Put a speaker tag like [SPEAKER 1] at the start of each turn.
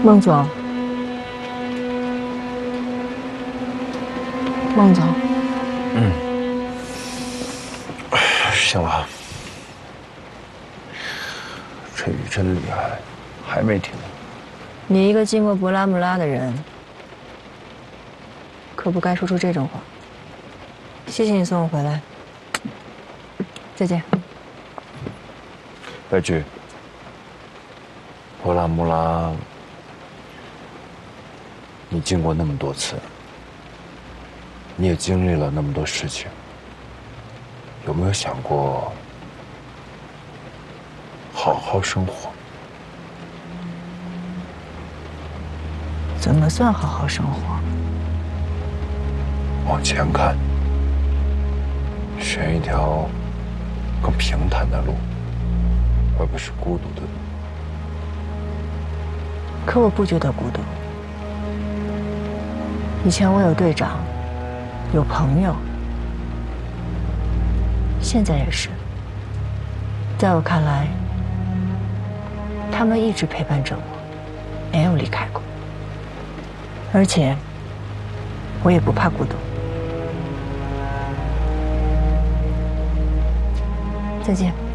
[SPEAKER 1] 孟总，孟总，
[SPEAKER 2] 行了，这雨真厉害，还没停。
[SPEAKER 1] 你一个经过博拉姆拉的人，可不该说出这种话。谢谢你送我回来，再见。
[SPEAKER 2] 白菊，博拉穆拉，你经过那么多次，你也经历了那么多事情，有没有想过好好生活？
[SPEAKER 1] 怎么算好好生活？
[SPEAKER 2] 往前看，选一条更平坦的路，而不是孤独的路。
[SPEAKER 1] 可我不觉得孤独。以前我有队长，有朋友，现在也是。在我看来，他们一直陪伴着我，没有离开过。而且，我也不怕孤独。再见。